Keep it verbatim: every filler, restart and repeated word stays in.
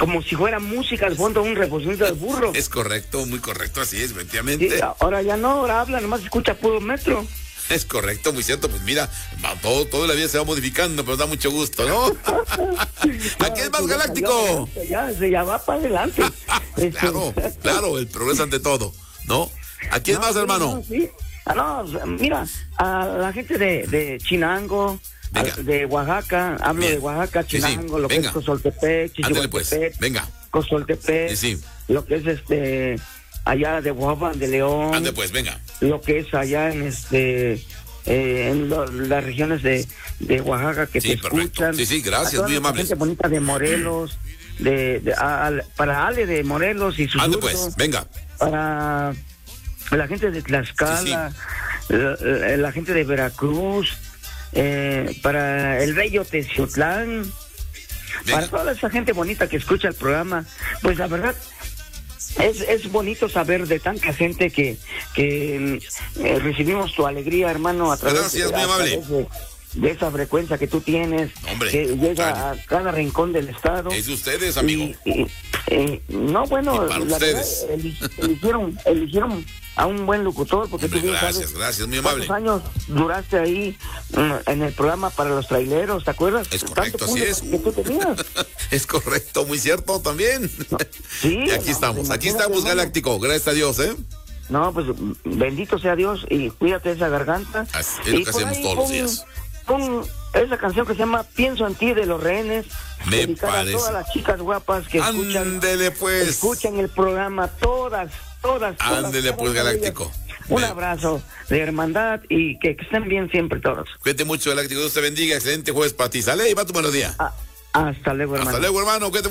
como si fuera música al fondo, un reposo del burro. Es correcto, muy correcto, así es, efectivamente. Sí, ahora ya no, ahora habla, nomás escucha puro metro. Es correcto, muy cierto, pues mira, todo, todo la vida se va modificando, pero da mucho gusto, ¿no? Aquí es más galáctico. Ya, ya, ya va para adelante. Claro, claro, el progreso ante todo, ¿no? Aquí es no, más, sí, hermano. No, sí. Ah, no, mira, a la gente de, de Chinango, a, de Oaxaca, hablo Bien. de Oaxaca, Chinango, sí, sí. lo Venga. que es Cozoltepec, Ándale pues, Chichihuatepec, venga. Cozoltepec, Sí, sí. lo que es este allá de Oaxaca, de León. Ándale pues, venga. Lo que es allá en este eh, en lo, las regiones de, de Oaxaca que Sí, te perfecto. escuchan. Sí, sí, gracias, a toda muy la amables. gente bonita de Morelos, de, de a, a, para Ale de Morelos y sus Ándale pues, venga. para la gente de Tlaxcala, sí, sí. La, la gente de Veracruz, eh, para el bello Teciutlán, venga. Para toda esa gente bonita que escucha el programa, pues la verdad es, es bonito saber de tanta gente que, que eh, recibimos tu alegría, hermano, a través, Gracias, de, muy amable. de, de esa frecuencia que tú tienes, Hombre, que llega Dani. a cada rincón del estado. Es de ustedes, amigo. Y, y, eh, no, bueno, y para la ustedes. verdad, eligieron, eligieron a un buen locutor, porque Hombre, tú bien gracias, sabes gracias, muy amable. ¿cuántos años duraste ahí mm, en el programa para los traileros, te acuerdas? Es correcto, así es. Que tú tenías. Es correcto, muy cierto también. No, sí. Y aquí no, estamos, aquí estamos, hermano. Galáctico, gracias a Dios, ¿eh? No, pues bendito sea Dios y cuídate de esa garganta. Así es lo y que por hacemos ahí todos pon, los días. Pon esa canción que se llama Pienso en ti de Los Rehenes. Me dedicada parece. a todas las chicas guapas que escuchan, Ándele pues. escuchan el programa, todas, todas. todas Ándele todas, pues, todas Galáctico. ellas. Un Me... abrazo de hermandad y que, que estén bien siempre todos. Cuídate mucho, Galáctico, Dios te bendiga, excelente jueves para ti. Sale y va tu melodía. Ah, hasta luego, hermano. Hasta luego, hermano, cuídate.